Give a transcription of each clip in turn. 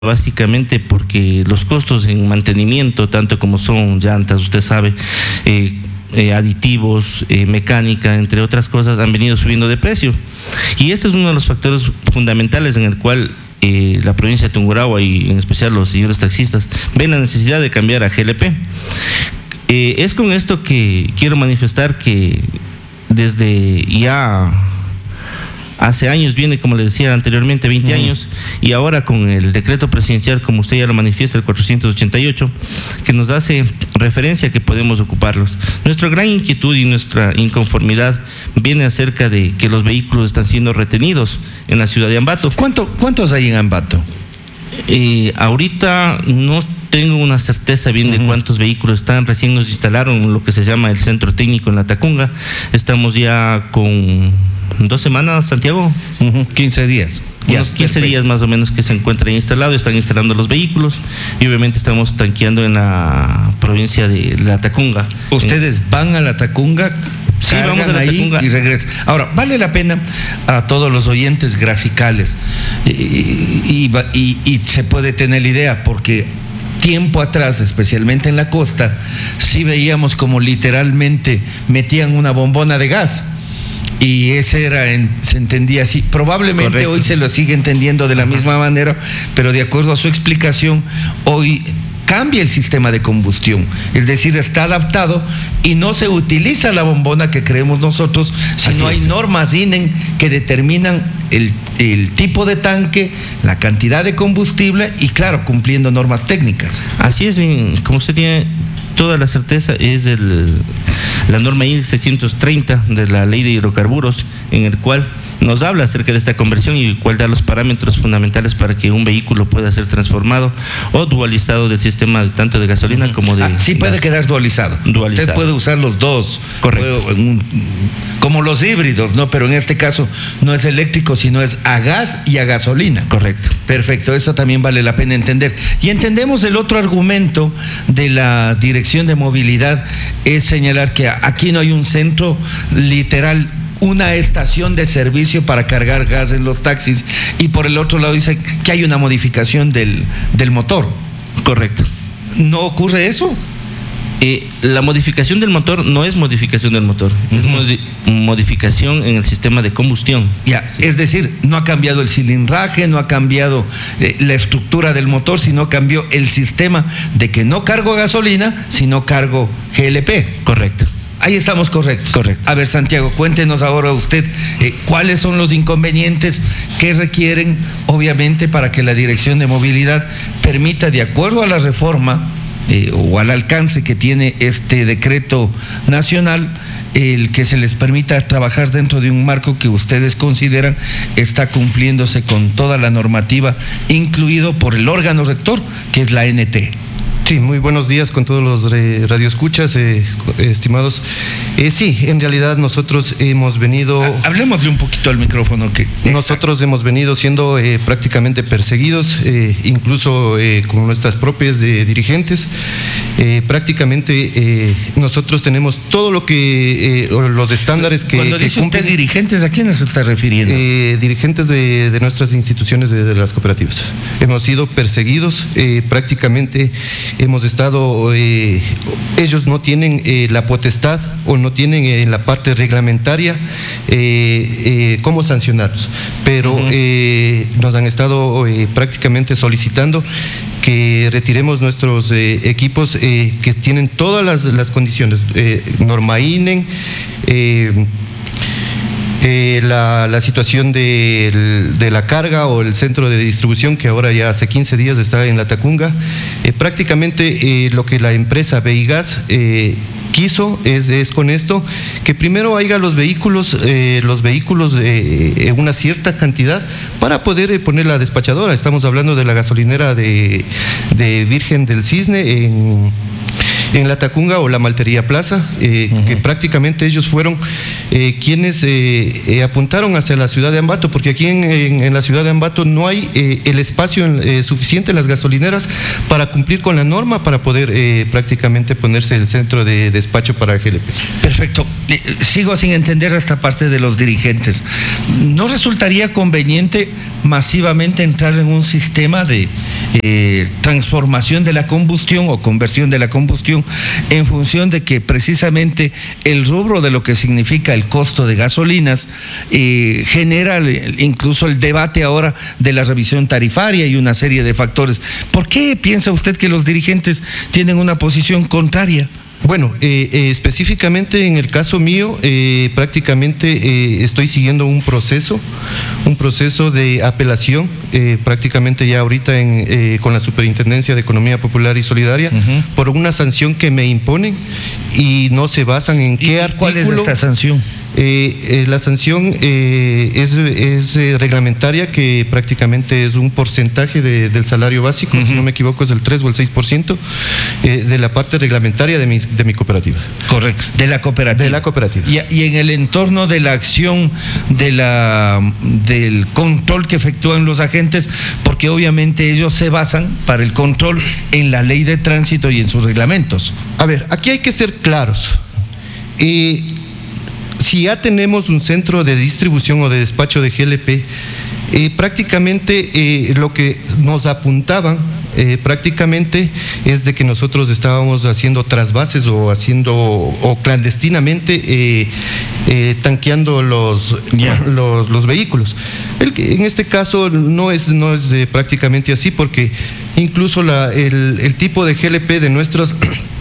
básicamente porque los costos en mantenimiento, tanto como son llantas, usted sabe, aditivos, mecánica, entre otras cosas, han venido subiendo de precio. Y este es uno de los factores fundamentales en el cual la provincia de Tungurahua y en especial los señores taxistas ven la necesidad de cambiar a GLP. Es con esto que quiero manifestar que desde ya hace años viene, como le decía anteriormente, 20 años, y ahora con el decreto presidencial, como usted ya lo manifiesta, el 488, que nos hace referencia a que podemos ocuparlos. Nuestra gran inquietud y nuestra inconformidad viene acerca de que los vehículos están siendo retenidos en la ciudad de Ambato. ¿Cuántos hay en Ambato? Ahorita no tengo una certeza bien de cuántos vehículos están. Recién nos instalaron lo que se llama el centro técnico en La Tacunga. Estamos ya con 2 semanas, Santiago. 15 días. Unos 15 días más o menos que se encuentran instalados, están instalando los vehículos y obviamente estamos tanqueando en la provincia de La Tacunga. ¿Ustedes van a La Tacunga? Sí, vamos a La Tacunga y regresan. Ahora, vale la pena a todos los oyentes graficales y se puede tener la idea, porque tiempo atrás, especialmente en la costa, sí veíamos como literalmente metían una bombona de gas. Y ese era, se entendía así. Probablemente correcto. Hoy se lo sigue entendiendo de la misma manera, pero de acuerdo a su explicación, hoy cambia el sistema de combustión, es decir, está adaptado y no se utiliza la bombona que creemos nosotros, sino hay normas INEN que determinan el tipo de tanque, la cantidad de combustible y claro, cumpliendo normas técnicas. Así es, como usted tiene toda la certeza, es la norma INEN 630 de la Ley de Hidrocarburos, en el cual nos habla acerca de esta conversión y cuál da los parámetros fundamentales para que un vehículo pueda ser transformado o dualizado del sistema tanto de gasolina como de sí puede quedar dualizado. Usted puede usar los dos. Correcto. Como los híbridos, ¿no? Pero en este caso no es eléctrico, sino es a gas y a gasolina. Correcto. Perfecto, eso también vale la pena entender. Y entendemos el otro argumento de la Dirección de Movilidad, es señalar que aquí no hay un centro literal, una estación de servicio para cargar gas en los taxis, y por el otro lado dice que hay una modificación del motor. Correcto. ¿No ocurre eso? La modificación del motor no es modificación del motor, es modificación en el sistema de combustión. Ya, sí. Es decir, no ha cambiado el cilindraje, no ha cambiado la estructura del motor, sino cambió el sistema de que no cargo gasolina, sino cargo GLP. Correcto. Ahí estamos correctos. Correcto. A ver, Santiago, cuéntenos ahora usted cuáles son los inconvenientes que requieren, obviamente, para que la Dirección de Movilidad permita, de acuerdo a la reforma o al alcance que tiene este decreto nacional, el que se les permita trabajar dentro de un marco que ustedes consideran está cumpliéndose con toda la normativa, incluido por el órgano rector, que es la ANT. Sí, muy buenos días con todos los radioescuchas, estimados. Sí, en realidad nosotros hemos venido... Hablemosle un poquito al micrófono. Nosotros hemos venido siendo prácticamente perseguidos, incluso con nuestras propias dirigentes. Prácticamente nosotros tenemos todo lo que, los estándares que... Cuando dice usted dirigentes, ¿a quiénes se está refiriendo? Dirigentes de nuestras instituciones de las cooperativas. Hemos sido perseguidos, prácticamente hemos estado, ellos no tienen la potestad o no tienen en la parte reglamentaria cómo sancionarlos, pero nos han estado prácticamente solicitando que retiremos nuestros equipos que tienen todas las condiciones, norma INEN, la situación de la carga o el centro de distribución, que ahora ya hace 15 días está en La Tacunga. Prácticamente lo que la empresa Veigas quiso es con esto, que primero haya los vehículos una cierta cantidad para poder poner la despachadora. Estamos hablando de la gasolinera de Virgen del Cisne en La Tacunga o la Maltería Plaza, que prácticamente ellos fueron quienes apuntaron hacia la ciudad de Ambato, porque aquí en la ciudad de Ambato no hay el espacio suficiente en las gasolineras para cumplir con la norma para poder prácticamente ponerse el centro de despacho para GLP. Perfecto. Sigo sin entender esta parte de los dirigentes. ¿No resultaría conveniente masivamente entrar en un sistema de transformación de la combustión o conversión de la combustión en función de que precisamente el rubro de lo que significa el costo de gasolinas genera incluso el debate ahora de la revisión tarifaria y una serie de factores? ¿Por qué piensa usted que los dirigentes tienen una posición contraria? Bueno, específicamente en el caso mío, prácticamente estoy siguiendo un proceso de apelación, prácticamente ya ahorita con la Superintendencia de Economía Popular y Solidaria, por una sanción que me imponen y no se basan en qué artículo. ¿Cuál es esta sanción? La sanción es reglamentaria, que prácticamente es un porcentaje del salario básico, si no me equivoco es el 3 o el 6% de la parte reglamentaria de mi cooperativa. Correcto, de la cooperativa. De la cooperativa. Y en el entorno de la acción del control que efectúan los agentes, porque obviamente ellos se basan para el control en la ley de tránsito y en sus reglamentos. A ver, aquí hay que ser claros. Si ya tenemos un centro de distribución o de despacho de GLP, prácticamente lo que nos apuntaban prácticamente es de que nosotros estábamos haciendo trasvases o clandestinamente tanqueando los vehículos. En este caso no es prácticamente así, porque incluso el tipo de GLP de nuestros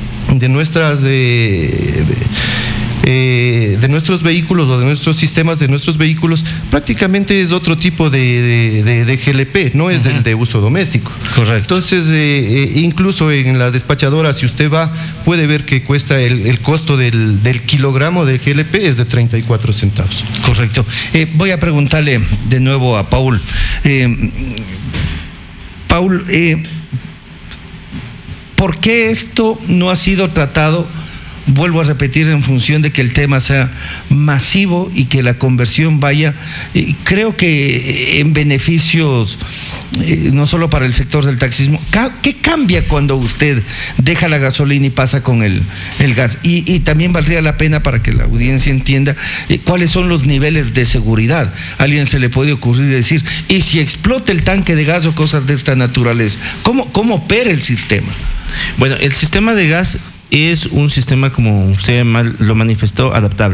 vehículos o de nuestros sistemas de nuestros vehículos prácticamente es otro tipo de GLP, no es el de uso doméstico. Correcto. Entonces, incluso en la despachadora, si usted va, puede ver que cuesta el costo del kilogramo de GLP es de 34 centavos. Correcto. Voy a preguntarle de nuevo a Paul. Paul, ¿por qué esto no ha sido tratado? Vuelvo a repetir, en función de que el tema sea masivo y que la conversión vaya, creo que en beneficios no solo para el sector del taxismo. ¿Qué cambia cuando usted deja la gasolina y pasa con el gas? Y también valdría la pena, para que la audiencia entienda, cuáles son los niveles de seguridad. A alguien se le puede ocurrir decir, ¿y si explota el tanque de gas o cosas de esta naturaleza? ¿Cómo opera el sistema? Bueno, el sistema de gas es un sistema, como usted mal lo manifestó, adaptable.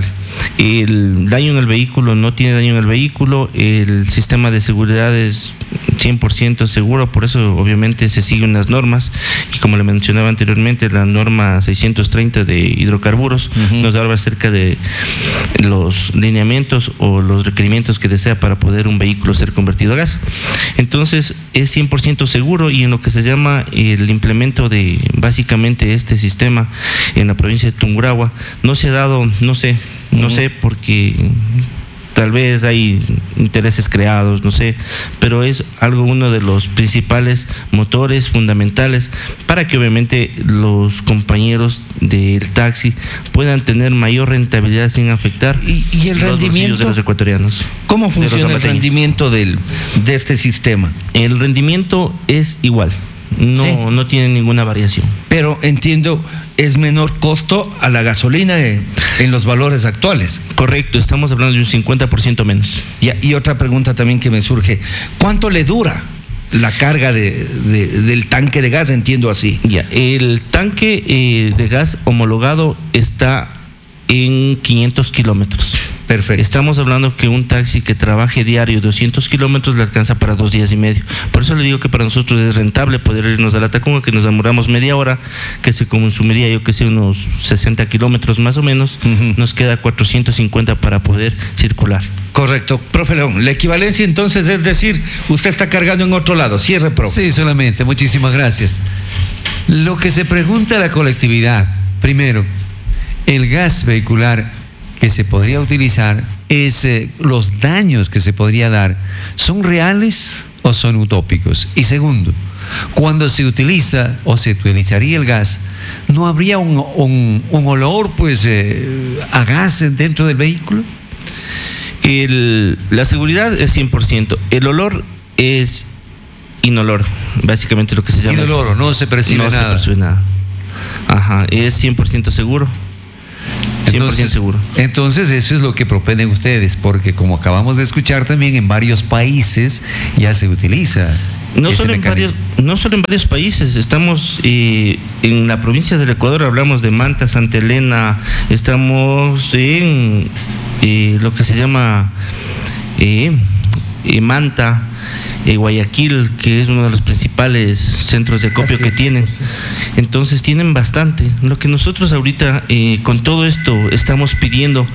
El daño en el vehículo no tiene daño en el vehículo, el sistema de seguridad es 100% seguro, por eso obviamente se siguen las normas, y como le mencionaba anteriormente, la norma 630 de hidrocarburos nos habla acerca de los lineamientos o los requerimientos que desea para poder un vehículo ser convertido a gas. Entonces es 100% seguro, y en lo que se llama el implemento de básicamente este sistema en la provincia de Tungurahua no se ha dado, no sé, porque tal vez hay intereses creados, no sé, pero es uno de los principales motores fundamentales para que obviamente los compañeros del taxi puedan tener mayor rentabilidad sin afectar ¿Y el rendimiento de los ecuatorianos. ¿Cómo funciona el rendimiento de este sistema? El rendimiento es igual. No tiene ninguna variación. Pero entiendo, es menor costo a la gasolina en los valores actuales. Correcto, estamos hablando de un 50% menos. Y otra pregunta también que me surge, ¿cuánto le dura la carga del tanque de gas? Entiendo así. El tanque de gas homologado está en 500 kilómetros. Perfecto. Estamos hablando que un taxi que trabaje diario 200 kilómetros le alcanza para 2 días y medio. Por eso le digo que para nosotros es rentable poder irnos a La Tacunga, que nos demoramos media hora, que se consumiría, yo que sé, unos 60 kilómetros más o menos. Nos queda 450 para poder circular. Correcto. Profe León, la equivalencia entonces es decir, usted está cargando en otro lado. Cierre, profe. Sí, solamente. Muchísimas gracias. Lo que se pregunta a la colectividad, primero, el gas vehicular que se podría utilizar es los daños que se podría dar, ¿son reales o son utópicos? Y segundo, cuando se utiliza o se utilizaría el gas, ¿no habría un olor pues a gas dentro del vehículo? La seguridad es 100%. El olor es inoloro, básicamente lo que se llama. Inoloro, no se percibe nada. No se percibe nada. Ajá, es 100% seguro. 100% seguro. Entonces eso es lo que propenden ustedes, porque como acabamos de escuchar también en varios países ya se utiliza. No solo en varios países, estamos en la provincia del Ecuador, hablamos de Manta, Santa Elena, estamos en lo que se llama Manta, Guayaquil, que es uno de los principales centros de acopio que tienen. Entonces tienen bastante. Lo que nosotros ahorita con todo esto estamos pidiendo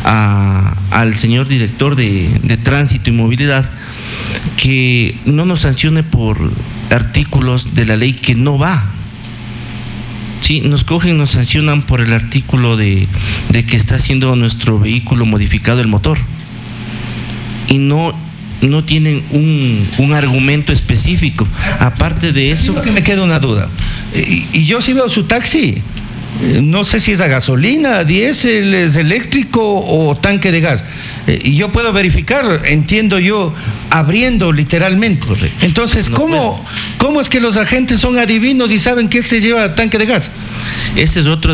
al señor director de Tránsito y Movilidad que no nos sancione por artículos de la ley que no va. Sí, nos cogen, nos sancionan por el artículo de que está haciendo nuestro vehículo modificado el motor. Y no tienen un argumento específico. Aparte de eso... Lo que me queda una duda. Y yo sí veo su taxi. No sé si es a gasolina, diésel, es eléctrico o tanque de gas. Y yo puedo verificar, entiendo yo, abriendo literalmente. Correcto. Entonces, ¿cómo es que los agentes son adivinos y saben que este lleva tanque de gas? Ese es otro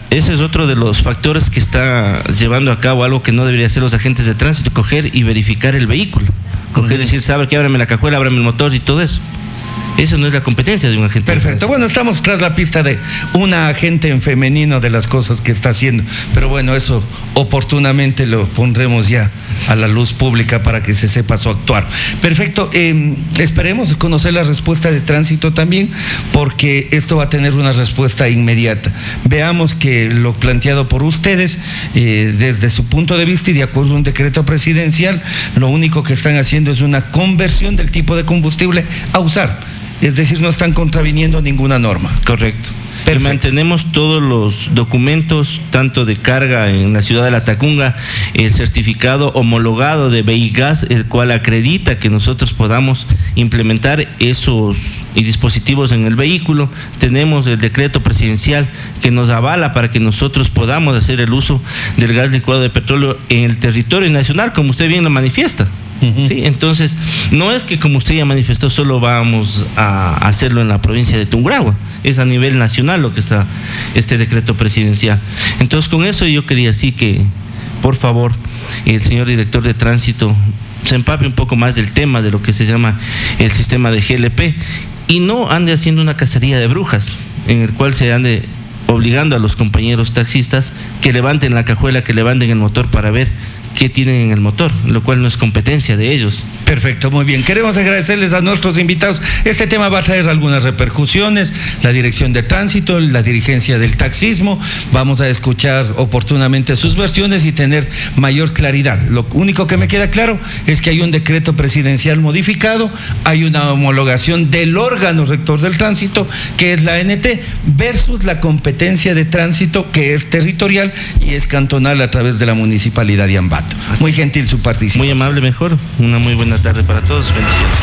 de los factores que está llevando a cabo algo que no debería hacer los agentes de tránsito, coger y verificar el vehículo. Coger y decir, sabe que ábrame la cajuela, ábrame el motor y todo eso. Eso no es la competencia de un agente. Perfecto. Bueno, estamos tras la pista de una agente en femenino de las cosas que está haciendo. Pero bueno, eso oportunamente lo pondremos ya a la luz pública para que se sepa su actuar. Perfecto. Esperemos conocer la respuesta de tránsito también, porque esto va a tener una respuesta inmediata. Veamos que lo planteado por ustedes, desde su punto de vista y de acuerdo a un decreto presidencial, lo único que están haciendo es una conversión del tipo de combustible a usar. Es decir, no están contraviniendo ninguna norma. Correcto. Pero mantenemos todos los documentos, tanto de carga en la ciudad de La Tacunga, el certificado homologado de Veigas, el cual acredita que nosotros podamos implementar esos dispositivos en el vehículo. Tenemos el decreto presidencial que nos avala para que nosotros podamos hacer el uso del gas licuado de petróleo en el territorio nacional, como usted bien lo manifiesta. Sí, entonces no es que, como usted ya manifestó, solo vamos a hacerlo en la provincia de Tungurahua, es a nivel nacional lo que está este decreto presidencial. Entonces, con eso yo quería así que, por favor, el señor director de tránsito se empape un poco más del tema de lo que se llama el sistema de GLP y no ande haciendo una cacería de brujas en el cual se ande obligando a los compañeros taxistas que levanten la cajuela, que levanten el motor para ver qué tienen en el motor, lo cual no es competencia de ellos. Perfecto, muy bien. Queremos agradecerles a nuestros invitados. Este tema va a traer algunas repercusiones. La dirección de tránsito, la dirigencia del taxismo. Vamos a escuchar oportunamente sus versiones y tener mayor claridad. Lo único que me queda claro es que hay un decreto presidencial modificado, hay una homologación del órgano rector del tránsito, que es la ANT, versus la competencia de tránsito, que es territorial y es cantonal a través de la municipalidad de Ambato. Muy gentil su participación. Muy amable, mejor. Una muy buena tarde para todos. Bendiciones.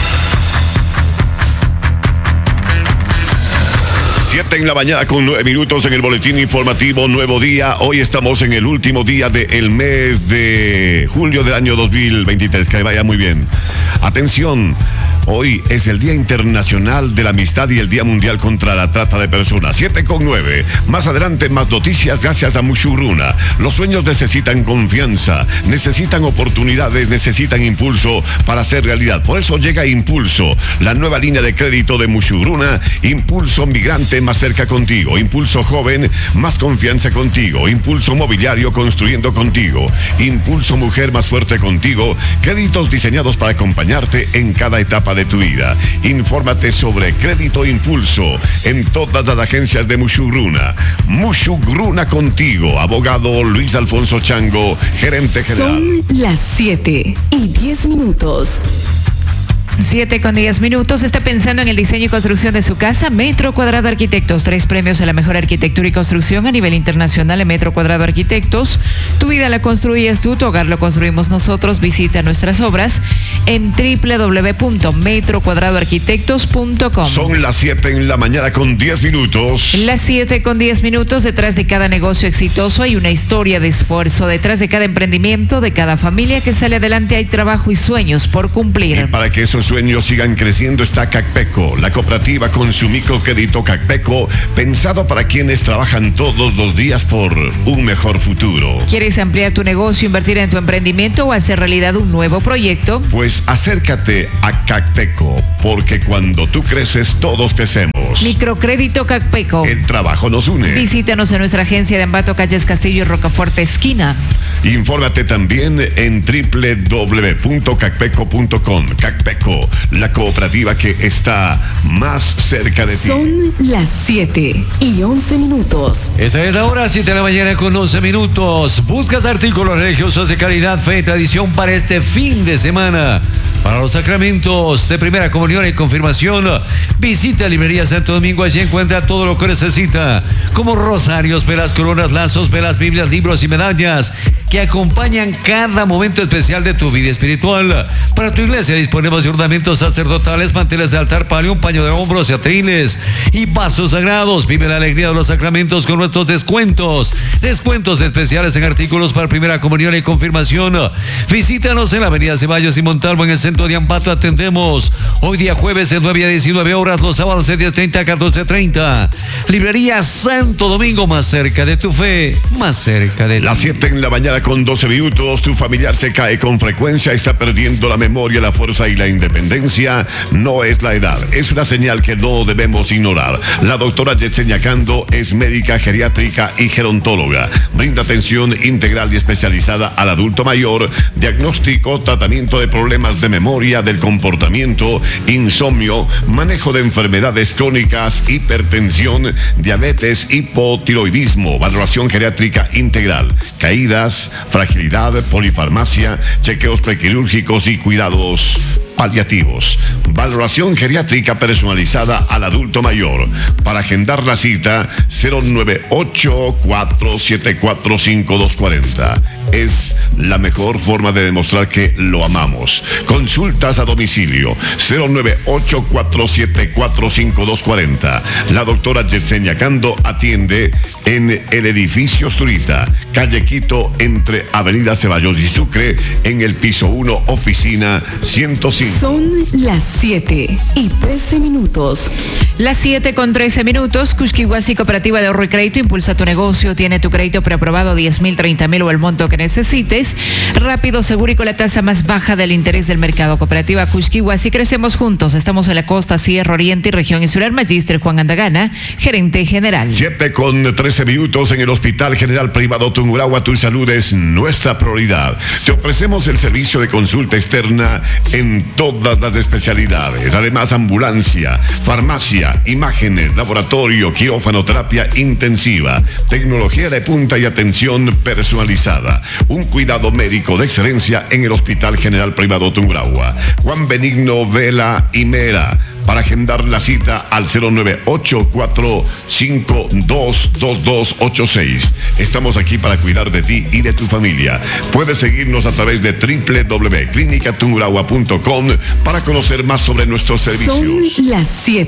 7 en la mañana con 9 minutos en el boletín informativo Nuevo Día. Hoy estamos en el último día del mes de julio del año 2023. Que vaya muy bien. Atención. Hoy es el Día Internacional de la Amistad y el Día Mundial contra la Trata de Personas. 7:9. Más adelante, más noticias gracias a Musurruna. Los sueños necesitan confianza, necesitan oportunidades, necesitan impulso para hacer realidad. Por eso llega Impulso, la nueva línea de crédito de Musurruna. Impulso Migrante, más cerca contigo. Impulso Joven, más confianza contigo. Impulso Mobiliario, construyendo contigo. Impulso Mujer, más fuerte contigo. Créditos diseñados para acompañarte en cada etapa de tu vida. Infórmate sobre Crédito Impulso en todas las agencias de Musurruna. Musurruna contigo. Abogado Luis Alfonso Chango, gerente general. Son las 7:10. 7:10. ¿Está pensando en el diseño y construcción de su casa? Metro Cuadrado Arquitectos. 3 premios a la mejor arquitectura y construcción a nivel internacional en Metro Cuadrado Arquitectos. Tu vida la construyes tú, tu hogar lo construimos nosotros. Visita nuestras obras en www.metrocuadradoarquitectos.com. Son las 7:10 a.m. Las 7:10. Detrás de cada negocio exitoso hay una historia de esfuerzo. Detrás de cada emprendimiento, de cada familia que sale adelante, hay trabajo y sueños por cumplir. Y para que esos sueños sigan creciendo está Cacpeco, la cooperativa con su microcrédito Cacpeco, pensado para quienes trabajan todos los días por un mejor futuro. ¿Quieres ampliar tu negocio, invertir en tu emprendimiento o hacer realidad un nuevo proyecto? Pues acércate a Cacpeco, porque cuando tú creces, todos crecemos. Microcrédito Cacpeco. El trabajo nos une. Visítanos en nuestra agencia de Ambato, Calles Castillo y Rocafuerte esquina. Infórmate también en www.cacpeco.com. Cacpeco, la cooperativa que está más cerca de ti. Son las 7:11. Esa es la hora, 7:11 a.m. Buscas artículos religiosos de calidad, fe y tradición para este fin de semana. Para los sacramentos de primera comunión y confirmación, visita Librería Santo Domingo. Allí encuentra todo lo que necesita, como rosarios, velas, coronas, lazos, velas, Biblias, libros y medallas que acompañan cada momento especial de tu vida espiritual. Para tu iglesia disponemos de ornamentos sacerdotales, manteles de altar, palio, un paño de hombros y atriles y vasos sagrados. Vive la alegría de los sacramentos con nuestros descuentos. Descuentos especiales en artículos para primera comunión y confirmación. Visítanos en la avenida Ceballos y Montalvo, en el centro de Ambato. Atendemos hoy día jueves de 9 a 19 horas, los sábados de 10:30 a 14:30. Librería Santo Domingo, más cerca de tu fe, más cerca de ti. Las 7:12 a.m. Tu familiar se cae con frecuencia, está perdiendo la memoria, la fuerza y la independencia. No es la edad, es una señal que no debemos ignorar. La doctora Yesenia Cando es médica geriátrica y gerontóloga. Brinda atención integral y especializada al adulto mayor, diagnóstico, tratamiento de problemas de memoria, del comportamiento, insomnio, manejo de enfermedades crónicas, hipertensión, diabetes, hipotiroidismo, valoración geriátrica integral, caídas, fragilidad, polifarmacia, chequeos prequirúrgicos y cuidados paliativos. Valoración geriátrica personalizada al adulto mayor. Para agendar la cita, 098-474-5240. Es la mejor forma de demostrar que lo amamos. Consultas a domicilio, 098-474-5240. La doctora Yesenia Cando atiende en el edificio Zurita, calle Quito, entre Avenida Ceballos y Sucre, en el piso 1, oficina 105. Son las 7:13. Las 7:13. Cusquihuasi Cooperativa de Ahorro y Crédito impulsa tu negocio. Tiene tu crédito preaprobado, 10,000, 30,000 o el monto que necesites. Rápido, seguro y con la tasa más baja del interés del mercado. Cooperativa Cusquihuasi, crecemos juntos. Estamos en la costa, Sierra Oriente y región insular. Magíster Juan Andagana, gerente general. 7:13 en el Hospital General Privado Tungurahua. Tu salud es nuestra prioridad. Te ofrecemos el servicio de consulta externa en todas las especialidades. Además, ambulancia, farmacia, imágenes, laboratorio, quirófano, terapia intensiva, tecnología de punta y atención personalizada. Un cuidado médico de excelencia en el Hospital General Privado Tungurahua. Juan Benigno Vela y Mera. Para agendar la cita al 0984-522286. Estamos aquí para cuidar de ti y de tu familia. Puedes seguirnos a través de www.clinicatungurahua.com para conocer más sobre nuestros servicios. Son las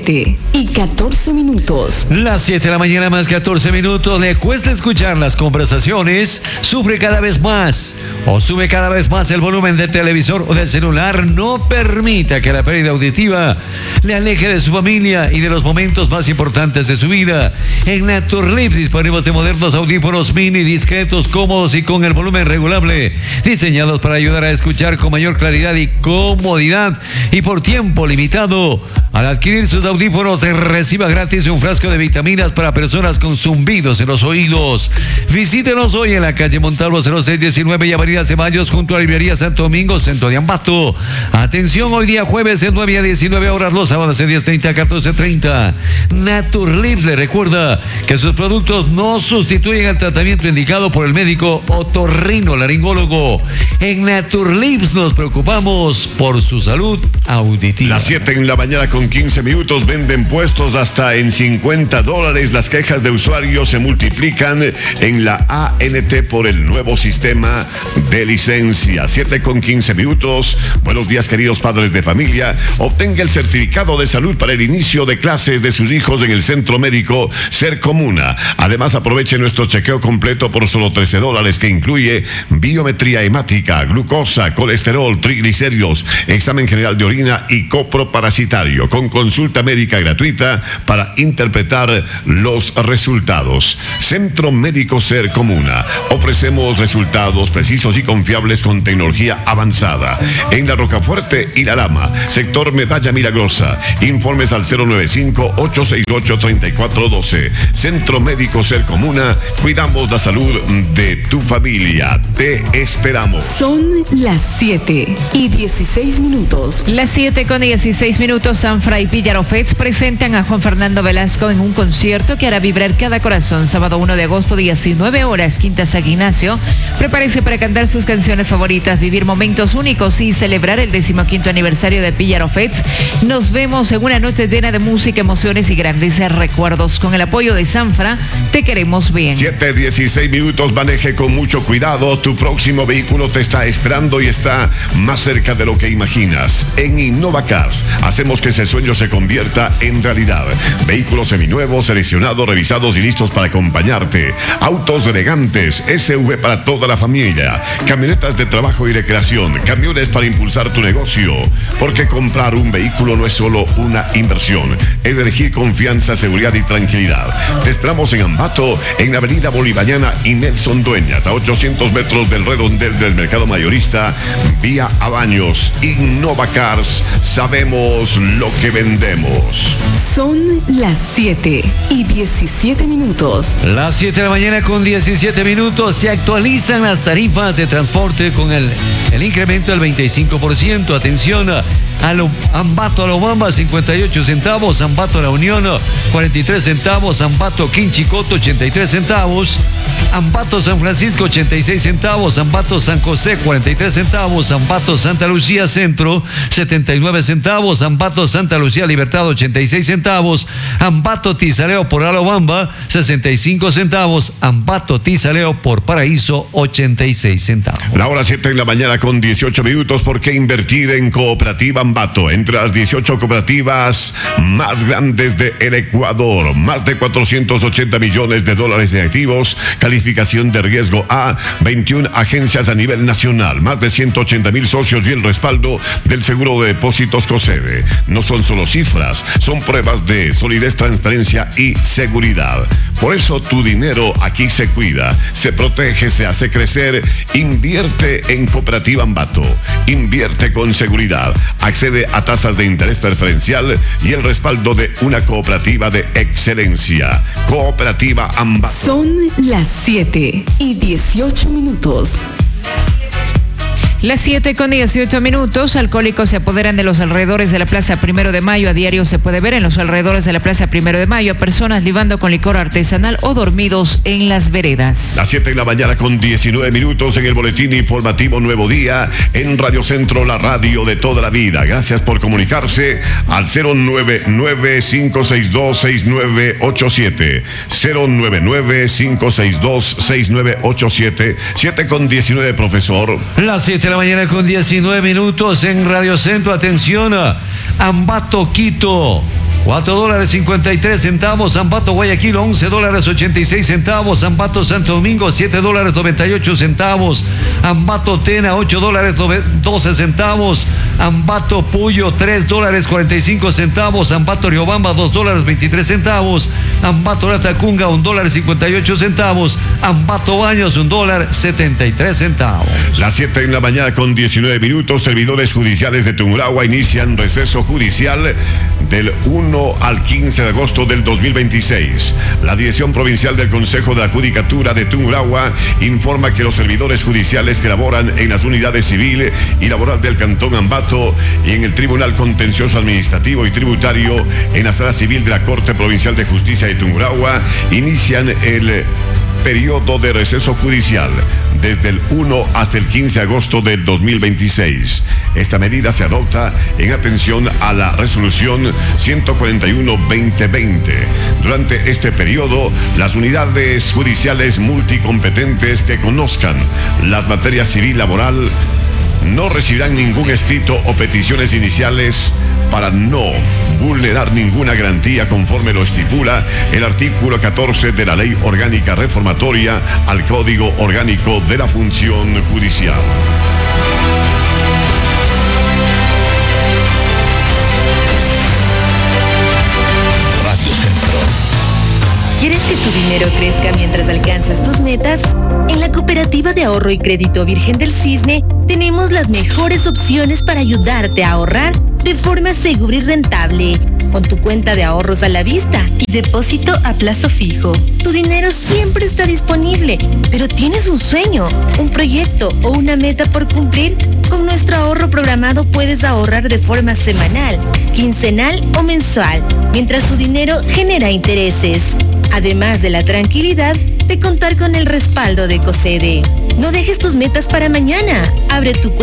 7:14. Las 7:14 a.m. Le cuesta escuchar las conversaciones, sufre cada vez más o sube cada vez más el volumen del televisor o del celular. No permita que la pérdida auditiva le aleje de su familia y de los momentos más importantes de su vida. En Naturlips disponemos de modernos audífonos mini, discretos, cómodos y con el volumen regulable, diseñados para ayudar a escuchar con mayor claridad y comodidad, y por tiempo limitado. Al adquirir sus audífonos reciba gratis un frasco de vitaminas para personas con zumbidos en los oídos. Visítenos hoy en la calle Montalvo 0619 y Avenida Ceballos junto a Librería Santo Domingo, centro de Ambato. Atención, hoy día jueves de 9 a 19 horas, los sábados de 10:30 a 14:30. Naturlips le recuerda que sus productos no sustituyen el tratamiento indicado por el médico otorrinolaringólogo. En Naturlips nos preocupamos por su salud auditiva. Las 7 en la mañana con 15 minutos, venden puestos hasta en $50. Las quejas de usuarios se multiplican en la ANT por el nuevo sistema de licencia. 7 con 15 minutos. Buenos días, queridos padres de familia. Obtenga el certificado de salud para el inicio de clases de sus hijos en el Centro Médico Sercomuna. Además, aproveche nuestro chequeo completo por solo $13, que incluye biometría hemática, glucosa, colesterol, triglicéridos, examen general de orina y coproparasitario, con consulta médica gratuita para interpretar los resultados. Centro Médico Sercomuna. Ofrecemos resultados precisos y confiables con tecnología avanzada. En La Rocafuerte y La Lama, sector Medalla Milagrosa. Informes al 095-868-3412. Centro Médico Sercomuna. Cuidamos la salud de tu familia. Te esperamos. Son las 7:16. Las 7:16. Sanfra y Píllaro Fets presentan a Juan Fernando Velasco en un concierto que hará vibrar cada corazón. Sábado 1 de agosto, 19 horas, Quinta San Ignacio. Prepárese para cantar sus canciones favoritas, vivir momentos únicos y celebrar el 15º aniversario de Píllaro Fets. Nos vemos en una noche llena de música, emociones y grandes recuerdos. Con el apoyo de Sanfra, te queremos bien. 7:16. Maneje con mucho cuidado. Tu próximo vehículo te está esperando y está más cerca de lo que imaginas. En Innova Cars hacemos que ese sueño se convierta en realidad. Vehículos seminuevos, seleccionados, revisados y listos para acompañarte. Autos elegantes, SUV para toda la familia. Camionetas de trabajo y recreación. Camiones para impulsar tu negocio. Porque comprar un vehículo no es solo una inversión. Es elegir confianza, seguridad y tranquilidad. Te esperamos en Ambato, en la avenida Bolivariana y Nelson Dueñas, a 800 metros del redondel del mercado mayorista, vía a Baños. Innova Cars, sabemos lo que vendemos. Son las 7:17. Las 7 de la mañana con 17 minutos. Se actualizan las tarifas de transporte con el incremento del 25%. Atención, Ambato a Lobamba 58 centavos, Ambato a La Unión 43 centavos, Ambato Quinchicoto 83 centavos, Ambato San Francisco 86 centavos, Ambato San José 43 centavos, Ambato Santa Lucía Centro 79 centavos, Ambato Santa Lucía Libertad 86 centavos, Ambato Tizaleo por Alobamba 65 centavos, Ambato Tizaleo por Paraíso 86 centavos. La hora 7 en la mañana con 18 minutos. ¿Por qué invertir en Cooperativa Ambato? Entre las 18 cooperativas más grandes del Ecuador, más de $480 millones en activos, calificación de riesgo A, 21 agencias a nivel nacional, más de 180,000 socios y el respaldo del Seguro de Depósitos COSEDE. No son solo cifras, son pruebas de solidez, transparencia y seguridad. Por eso tu dinero aquí se cuida, se protege, se hace crecer. Invierte en Cooperativa Ambato. Invierte con seguridad. Accede a tasas de interés preferencial y el respaldo de una cooperativa de excelencia. Cooperativa Ambato. Son las 7:18. Las 7:18. Alcohólicos se apoderan de los alrededores de la Plaza 1 de Mayo. A diario se puede ver en los alrededores de la Plaza 1 de Mayo a personas libando con licor artesanal o dormidos en las veredas. Las 7 de la mañana con 19 minutos en el boletín informativo Nuevo Día en Radio Centro, la radio de toda la vida. Gracias por comunicarse al 099-562-6987. 099-562-6987. 7:19, profesor. Las 7 de la mañana con 19 minutos en Radio Centro. Atención, Ambato Quito $4.53, Ambato Guayaquil $11.86, Ambato Santo Domingo $7.98, Ambato Tena $8.12, Ambato Puyo $3.45, Ambato Riobamba $2.23, Ambato Latacunga $1.58, Ambato Baños $1.73. Las 7 en la mañana con 19 minutos, servidores judiciales de Tungurahua inician receso judicial del 1 1 al 15 de agosto del 2026. La Dirección Provincial del Consejo de la Judicatura de Tungurahua informa que los servidores judiciales que laboran en las unidades civil y laboral del Cantón Ambato y en el Tribunal Contencioso Administrativo y Tributario en la Sala Civil de la Corte Provincial de Justicia de Tungurahua inician el periodo de receso judicial desde el 1 hasta el 15 de agosto del 2026. Esta medida se adopta en atención a la resolución 141-2020. Durante este periodo, las unidades judiciales multicompetentes que conozcan las materias civil laboral no recibirán ningún escrito o peticiones iniciales para no vulnerar ninguna garantía conforme lo estipula el artículo 14 de la Ley Orgánica Reformatoria al Código Orgánico de la Función Judicial. Radio Centro. ¿Quieres que tu dinero crezca mientras alcanzas tus metas? En la Cooperativa de Ahorro y Crédito Virgen del Cisne tenemos las mejores opciones para ayudarte a ahorrar de forma segura y rentable. Con tu cuenta de ahorros a la vista y depósito a plazo fijo. Tu dinero siempre está disponible, pero tienes un sueño, un proyecto o una meta por cumplir. Con nuestro ahorro programado puedes ahorrar de forma semanal, quincenal o mensual, mientras tu dinero genera intereses. Además de la tranquilidad de contar con el respaldo de COSEDE. No dejes tus metas para mañana. Abre tu cuenta